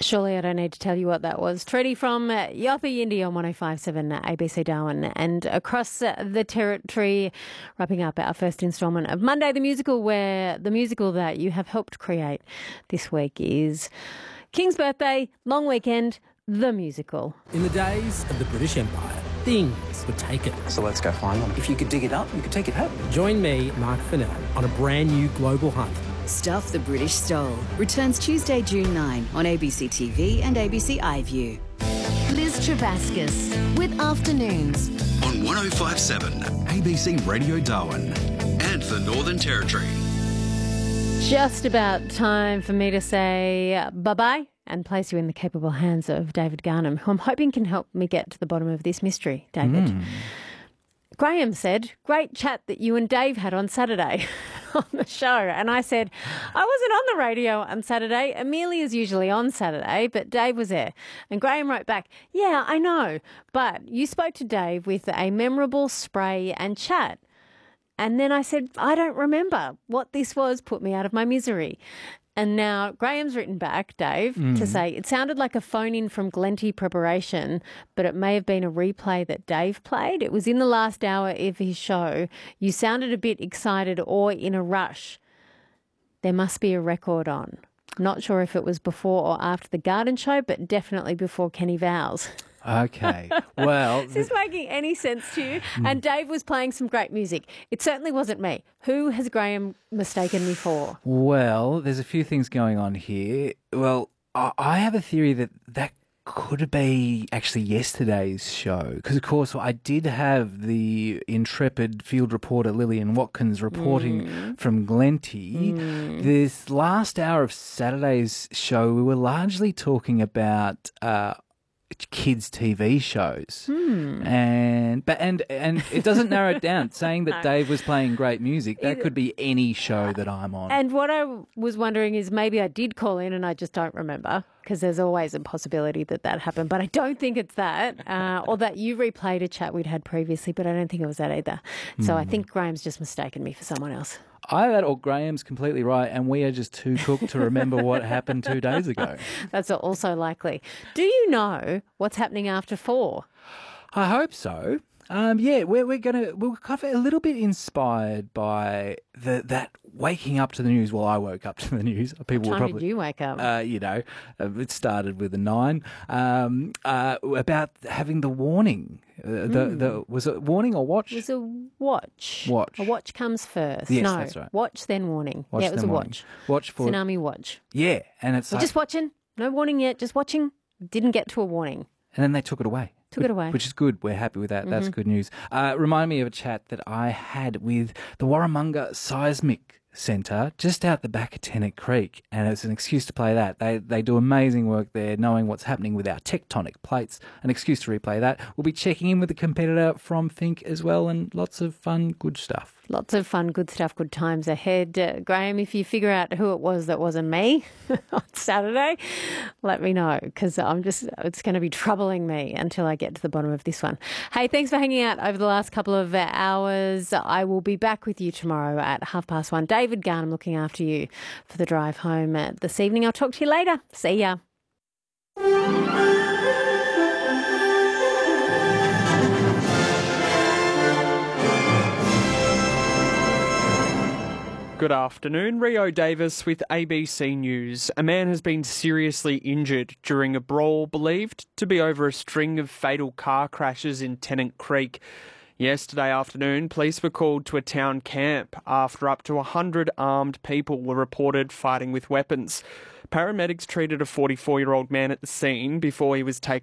Surely I don't need to tell you what that was. Treaty from Yothu Yindi on 105.7 ABC Darwin, and across the territory, wrapping up our first instalment of Monday the Musical, where the musical that you have helped create this week is King's Birthday, Long Weekend, the musical. In the days of the British Empire, things were taken. So let's go find them. If you could dig it up, you could take it home. Join me, Mark Fennell, on a brand new global hunt. Stuff the British Stole returns Tuesday, June 9 on ABC TV and ABC iView. Liz Travascus with Afternoons on 105.7 ABC Radio Darwin and the Northern Territory. Just about time for me to say bye-bye and place you in the capable hands of David Garnham, who I'm hoping can help me get to the bottom of this mystery, David. Graham said, great chat that you and Dave had on Saturday on the show. And I said, I wasn't on the radio on Saturday. Amelia's usually on Saturday, but Dave was there. And Graham wrote back, yeah, I know, but you spoke to Dave with a memorable spray and chat. And then I said, I don't remember what this was, put me out of my misery. And now Graham's written back, Dave, to say it sounded like a phone-in from Glenty Preparation, but it may have been a replay that Dave played. It was in the last hour of his show. You sounded a bit excited or in a rush. There must be a record on. Not sure if it was before or after the Garden Show, but definitely before Kenny Vowles. Okay, well... Is this making any sense to you? And Dave was playing some great music. It certainly wasn't me. Who has Graham mistaken me for? Well, there's a few things going on here. Well, I have a theory that could be actually yesterday's show because, of course, I did have the intrepid field reporter Lillian Watkins reporting from Glenty. This last hour of Saturday's show, we were largely talking about... kids' TV shows, and it doesn't narrow it down. Saying that Dave was playing great music, that could be any show that I'm on. And what I was wondering is maybe I did call in and I just don't remember, because there's always a possibility that happened. But I don't think it's that, or that you replayed a chat we'd had previously, but I don't think it was that either. So I think Graham's just mistaken me for someone else. Either that or Graham's completely right and we are just too cooked to remember what happened 2 days ago. That's also likely. Do you know what's happening after 4? I hope so. We'll kind of a little bit inspired by that waking up to the news. Well, I woke up to the news. People what time did you wake up? It started with a 9. About having the warning. Was it warning or watch? It was a watch. Watch. A watch comes first. Yes, no, that's right. Watch then warning. Watch, it was a warning. watch. Watch for Tsunami watch. Yeah, and it's We're just watching. No warning yet. Just watching. Didn't get to a warning. And then they took it away. Which is good. We're happy with that. That's good news. Remind me of a chat that I had with the Warramunga Seismic Centre just out the back of Tennant Creek, and it's an excuse to play that. They do amazing work there, knowing what's happening with our tectonic plates. An excuse to replay that. We'll be checking in with the competitor from Think as well, and lots of fun, good stuff. Lots of fun, good stuff, good times ahead. Graham, if you figure out who it was that wasn't me on Saturday, let me know, because it's going to be troubling me until I get to the bottom of this one. Hey, thanks for hanging out over the last couple of hours. I will be back with you tomorrow at 1:30. David Garnham looking after you for the drive home this evening. I'll talk to you later. See ya. Good afternoon, Rio Davis with ABC News. A man has been seriously injured during a brawl believed to be over a string of fatal car crashes in Tennant Creek. Yesterday afternoon, police were called to a town camp after up to 100 armed people were reported fighting with weapons. Paramedics treated a 44-year-old man at the scene before he was taken